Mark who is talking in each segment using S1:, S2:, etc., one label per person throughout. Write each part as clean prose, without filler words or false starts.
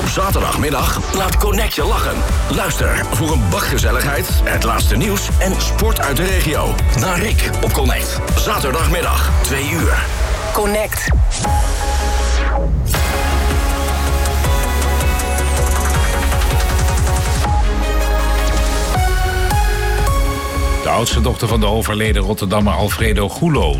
S1: zaterdagmiddag laat Connect je lachen. Luister voor een bak gezelligheid, het laatste nieuws en sport uit de regio. Naar Rick op Connect. Zaterdagmiddag, 2 uur.
S2: Connect.
S3: De oudste dochter van de overleden Rotterdammer Alfredo Goelo.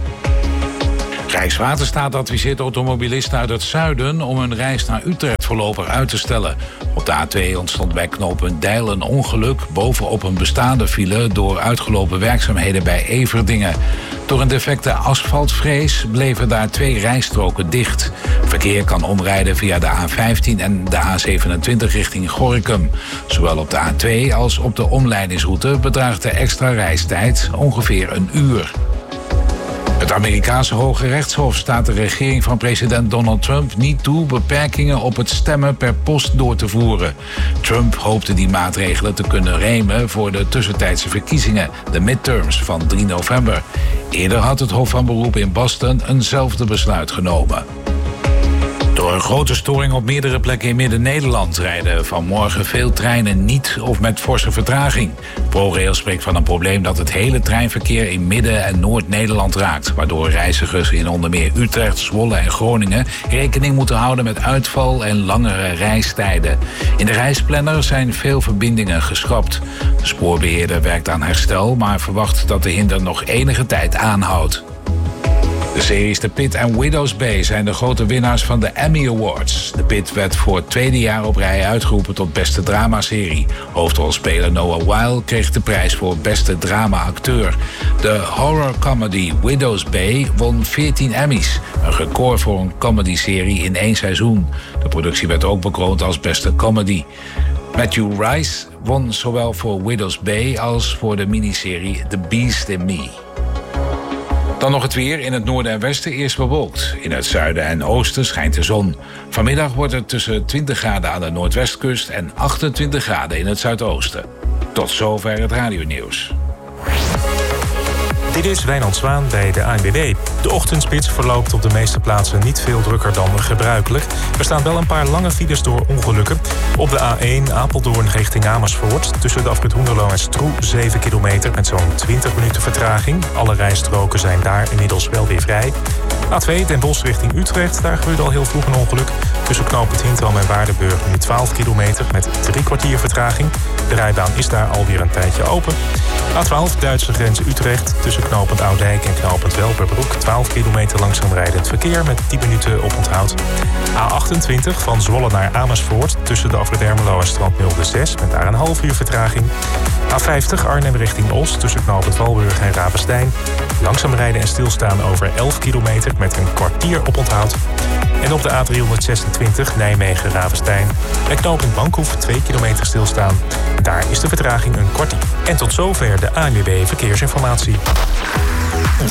S3: Rijkswaterstaat adviseert automobilisten uit het zuiden om hun reis naar Utrecht voorlopig uit te stellen. Op de A2 ontstond bij knooppunt Deil een ongeluk bovenop een bestaande file door uitgelopen werkzaamheden bij Everdingen. Door een defecte asfaltvrees bleven daar 2 rijstroken dicht. Verkeer kan omrijden via de A15 en de A27 richting Gorinchem. Zowel op de A2 als op de omleidingsroute bedraagt de extra reistijd ongeveer een uur. Het Amerikaanse Hoge Rechtshof staat de regering van president Donald Trump niet toe beperkingen op het stemmen per post door te voeren. Trump hoopte die maatregelen te kunnen remen voor de tussentijdse verkiezingen, de midterms van 3 november. Eerder had het Hof van Beroep in Boston eenzelfde besluit genomen. Door een grote storing op meerdere plekken in Midden-Nederland rijden vanmorgen veel treinen niet of met forse vertraging. ProRail spreekt van een probleem dat het hele treinverkeer in Midden- en Noord-Nederland raakt, waardoor reizigers in onder meer Utrecht, Zwolle en Groningen rekening moeten houden met uitval en langere reistijden. In de reisplanner zijn veel verbindingen geschrapt. De spoorbeheerder werkt aan herstel, maar verwacht dat de hinder nog enige tijd aanhoudt. De series The Pitt en Widow's Bay zijn de grote winnaars van de Emmy Awards. The Pitt werd voor het 2e jaar op rij uitgeroepen tot beste dramaserie. Hoofdrolspeler Noah Wyle kreeg de prijs voor beste drama-acteur. De horror-comedy Widow's Bay won 14 Emmys. Een record voor een comedyserie in 1 seizoen. De productie werd ook bekroond als beste comedy. Matthew Rice won zowel voor Widow's Bay als voor de miniserie The Beast in Me. Dan nog het weer. In het noorden en westen eerst bewolkt. In het zuiden en oosten schijnt de zon. Vanmiddag wordt het tussen 20 graden aan de noordwestkust en 28 graden in het zuidoosten. Tot zover het radionieuws.
S4: Dit is Wijnand Zwaan bij de ANWB. De ochtendspits verloopt op de meeste plaatsen niet veel drukker dan gebruikelijk. Er staan wel een paar lange files door ongelukken. Op de A1 Apeldoorn richting Amersfoort. Tussen de afrit Hoenderloo en Stroe 7 kilometer met zo'n 20 minuten vertraging. Alle rijstroken zijn daar inmiddels wel weer vrij. A2 Den Bosch richting Utrecht. Daar gebeurde al heel vroeg een ongeluk. Tussen knooppunt Hintram en Waardenburg nu 12 kilometer met 3 kwartier vertraging. De rijbaan is daar alweer een tijdje open. A12 Duitse grens Utrecht. Tussen knooppunt Oudijk en knooppunt Welperbroek 12 kilometer langzaam rijdend verkeer met 10 minuten oponthoud. A28 van Zwolle naar Amersfoort. Tussen de afrit Ermelo en Strandmulde 6 met daar een half uur vertraging. A50 Arnhem richting Os. Tussen knooppunt Valburg en Rapenstein. Langzaam rijden en stilstaan over 11 kilometer met een kwartier oponthoud. En op de A326 Nijmegen-Ravenstein. Bij knooppunt Bankhoef 2 kilometer stilstaan. Daar is de vertraging een kwartier. En tot zover de ANWB Verkeersinformatie.